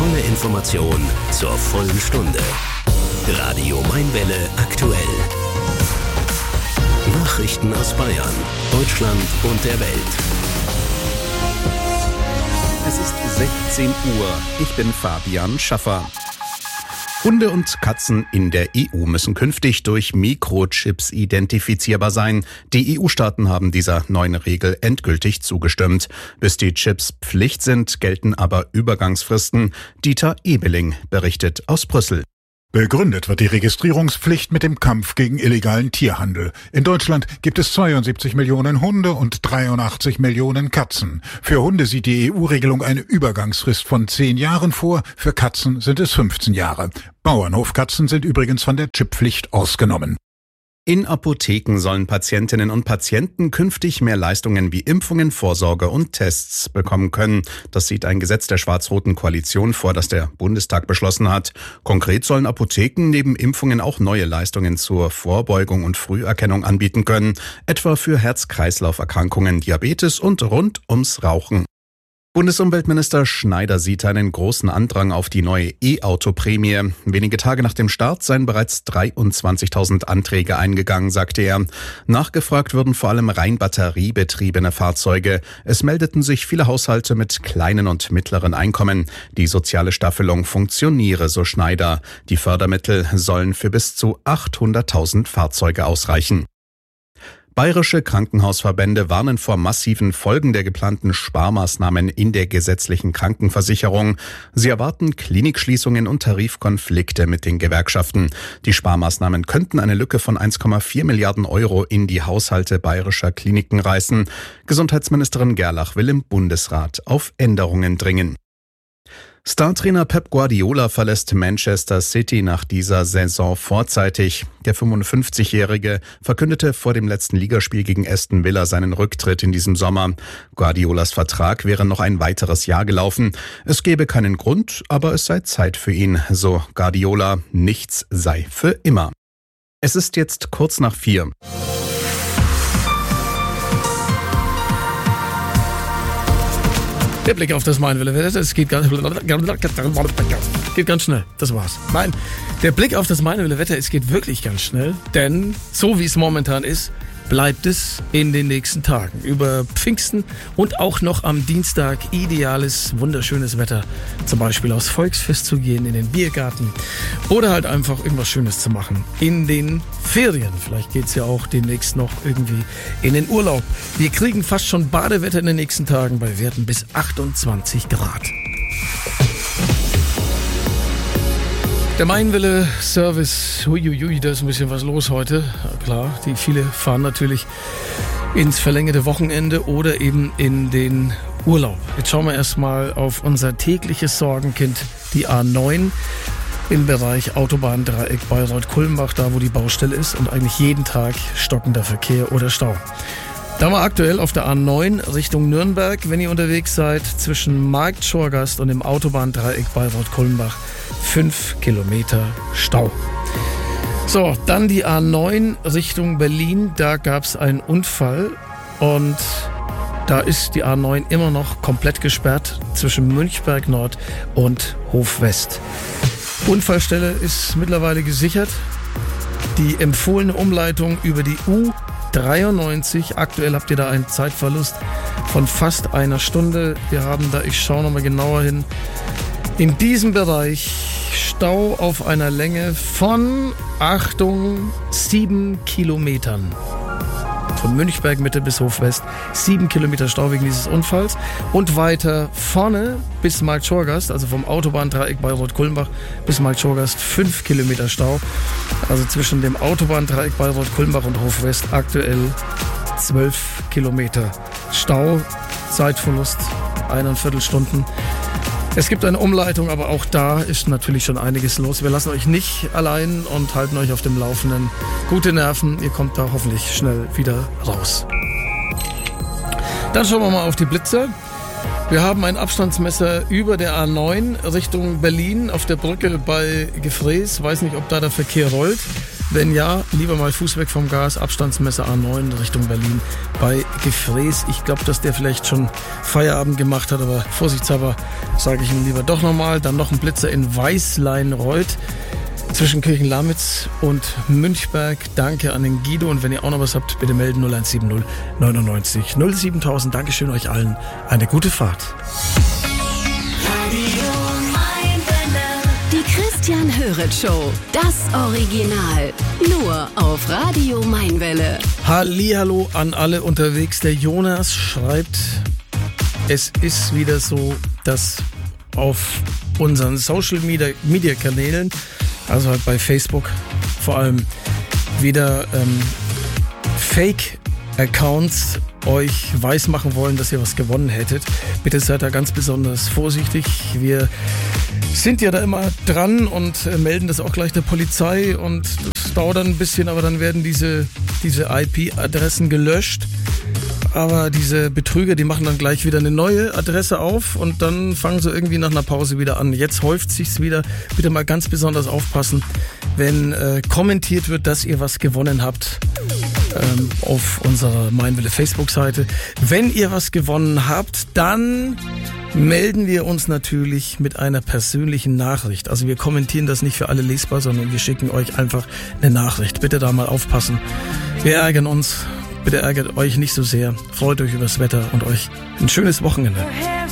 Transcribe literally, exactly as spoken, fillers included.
volle Information zur vollen Stunde. Radio Mainwelle aktuell. Nachrichten aus Bayern, Deutschland und der Welt. Es ist sechzehn Uhr. Ich bin Fabian Schaffer. Hunde und Katzen in der E U müssen künftig durch Mikrochips identifizierbar sein. Die E U-Staaten haben dieser neuen Regel endgültig zugestimmt. Bis die Chips Pflicht sind, gelten aber Übergangsfristen. Dieter Ebeling berichtet aus Brüssel. Begründet wird die Registrierungspflicht mit dem Kampf gegen illegalen Tierhandel. In Deutschland gibt es zweiundsiebzig Millionen Hunde und dreiundachtzig Millionen Katzen. Für Hunde sieht die E U-Regelung eine Übergangsfrist von zehn Jahren vor, für Katzen sind es fünfzehn Jahre. Bauernhofkatzen sind übrigens von der Chipppflicht ausgenommen. In Apotheken sollen Patientinnen und Patienten künftig mehr Leistungen wie Impfungen, Vorsorge und Tests bekommen können. Das sieht ein Gesetz der schwarz-roten Koalition vor, das der Bundestag beschlossen hat. Konkret sollen Apotheken neben Impfungen auch neue Leistungen zur Vorbeugung und Früherkennung anbieten können, etwa für Herz-Kreislauf-Erkrankungen, Diabetes und rund ums Rauchen. Bundesumweltminister Schneider sieht einen großen Andrang auf die neue E-Auto-Prämie. Wenige Tage nach dem Start seien bereits dreiundzwanzigtausend Anträge eingegangen, sagte er. Nachgefragt würden vor allem rein batteriebetriebene Fahrzeuge. Es meldeten sich viele Haushalte mit kleinen und mittleren Einkommen. Die soziale Staffelung funktioniere, so Schneider. Die Fördermittel sollen für bis zu achthunderttausend Fahrzeuge ausreichen. Bayerische Krankenhausverbände warnen vor massiven Folgen der geplanten Sparmaßnahmen in der gesetzlichen Krankenversicherung. Sie erwarten Klinikschließungen und Tarifkonflikte mit den Gewerkschaften. Die Sparmaßnahmen könnten eine Lücke von eins Komma vier Milliarden Euro in die Haushalte bayerischer Kliniken reißen. Gesundheitsministerin Gerlach will im Bundesrat auf Änderungen dringen. Startrainer Pep Guardiola verlässt Manchester City nach dieser Saison vorzeitig. Der fünfundfünfzigjährige verkündete vor dem letzten Ligaspiel gegen Aston Villa seinen Rücktritt in diesem Sommer. Guardiolas Vertrag wäre noch ein weiteres Jahr gelaufen. Es gebe keinen Grund, aber es sei Zeit für ihn, so Guardiola. Nichts sei für immer. Es ist jetzt kurz nach vier. Der Blick auf das Mainwelle-Wetter, es geht ganz, geht ganz schnell, das war's. Nein, der Blick auf das Mainwelle-Wetter, es geht wirklich ganz schnell, denn so wie es momentan ist, bleibt es in den nächsten Tagen. Über Pfingsten und auch noch am Dienstag ideales, wunderschönes Wetter. Zum Beispiel aufs Volksfest zu gehen, in den Biergarten oder halt einfach irgendwas Schönes zu machen. In den Ferien. Vielleicht geht's ja auch demnächst noch irgendwie in den Urlaub. Wir kriegen fast schon Badewetter in den nächsten Tagen bei Werten bis achtundzwanzig Grad. Der Mainwelle-Service, huiuiui, da ist ein bisschen was los heute. Ja, klar, die viele fahren natürlich ins verlängerte Wochenende oder eben in den Urlaub. Jetzt schauen wir erstmal auf unser tägliches Sorgenkind, die A neun im Bereich Autobahndreieck Bayreuth-Kulmbach, da wo die Baustelle ist und eigentlich jeden Tag stockender Verkehr oder Stau. Da war aktuell auf der A neun Richtung Nürnberg, wenn ihr unterwegs seid, zwischen Markt Schorgast und dem Autobahndreieck Bayreuth-Kulmbach fünf Kilometer Stau. So, dann die A neun Richtung Berlin, da gab es einen Unfall und da ist die A neun immer noch komplett gesperrt zwischen Münchberg Nord und Hof West. Unfallstelle ist mittlerweile gesichert. Die empfohlene Umleitung über die U dreiundneunzig. Aktuell habt ihr da einen Zeitverlust von fast einer Stunde. Wir haben da, ich schaue nochmal genauer hin, in diesem Bereich Stau auf einer Länge von, Achtung, sieben Kilometern. Von Münchberg Mitte bis Hof West. Sieben Kilometer Stau wegen dieses Unfalls. Und weiter vorne bis Markt Schorgast, also vom Autobahndreieck Bayreuth-Kulmbach bis Markt Schorgast, fünf Kilometer Stau. Also zwischen dem Autobahndreieck Bayreuth-Kulmbach und Hof West aktuell zwölf Kilometer Stau. Zeitverlust eineinviertel Stunden. Es gibt eine Umleitung, aber auch da ist natürlich schon einiges los. Wir lassen euch nicht allein und halten euch auf dem Laufenden. Gute Nerven, ihr kommt da hoffentlich schnell wieder raus. Dann schauen wir mal auf die Blitzer. Wir haben ein Abstandsmesser über der A neun Richtung Berlin auf der Brücke bei Gefrees. Weiß nicht, ob da der Verkehr rollt. Wenn ja, lieber mal Fuß weg vom Gas, Abstandsmesser A neun Richtung Berlin bei Gefräß. Ich glaube, dass der vielleicht schon Feierabend gemacht hat, aber vorsichtshalber sage ich ihm lieber doch nochmal. Dann noch ein Blitzer in Weißleinreuth zwischen Kirchenlamitz und Münchberg. Danke an den Guido, und wenn ihr auch noch was habt, bitte melden null eins sieben null neunundneunzig null siebentausend. Dankeschön euch allen. Eine gute Fahrt. Die Christian Höret Show. Das Original. Nur auf Radio Mainwelle. Hallihallo an alle unterwegs. Der Jonas schreibt, es ist wieder so, dass auf unseren Social Media, Media Kanälen, also halt bei Facebook vor allem, wieder ähm, Fake-Accounts euch weismachen wollen, dass ihr was gewonnen hättet. Bitte seid da ganz besonders vorsichtig. Wir sind ja da immer dran und äh, melden das auch gleich der Polizei, und das dauert dann ein bisschen, aber dann werden diese, diese I P-Adressen gelöscht. Aber diese Betrüger, die machen dann gleich wieder eine neue Adresse auf, und dann fangen sie irgendwie nach einer Pause wieder an. Jetzt häuft sich's wieder. Bitte mal ganz besonders aufpassen, wenn äh, kommentiert wird, dass ihr was gewonnen habt ähm, auf unserer Mainwelle Facebook-Seite. Wenn ihr was gewonnen habt, dann melden wir uns natürlich mit einer persönlichen Nachricht. Also wir kommentieren das nicht für alle lesbar, sondern wir schicken euch einfach eine Nachricht. Bitte da mal aufpassen. Wir ärgern uns. Bitte ärgert euch nicht so sehr. Freut euch übers Wetter und euch ein schönes Wochenende.